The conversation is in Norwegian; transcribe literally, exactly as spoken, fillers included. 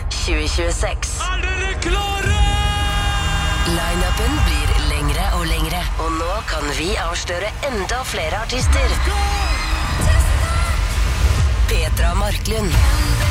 tjue tjueseks. Er dere klare? Line-upen blir lengre og lengre, og nå kan vi avsløre enda flere artister. Go!